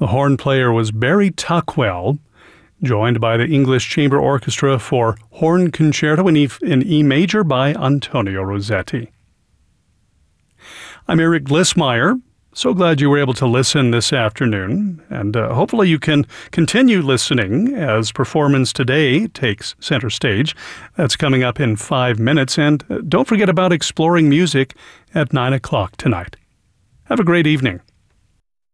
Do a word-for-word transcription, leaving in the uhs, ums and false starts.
The horn player was Barry Tuckwell, joined by the English Chamber Orchestra for Horn Concerto in E, in E major by Antonio Rossetti. I'm Eric Glissmeyer. So glad you were able to listen this afternoon, and uh, hopefully you can continue listening as Performance Today takes center stage. That's coming up in five minutes, and uh, don't forget about Exploring Music at nine o'clock tonight. Have a great evening.